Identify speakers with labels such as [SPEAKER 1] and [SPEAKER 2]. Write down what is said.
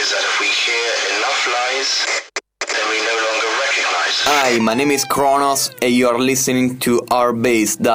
[SPEAKER 1] is that if we hear enough lies, then we no longer recognize.
[SPEAKER 2] Hi, my name is Kronos and you are listening to our base.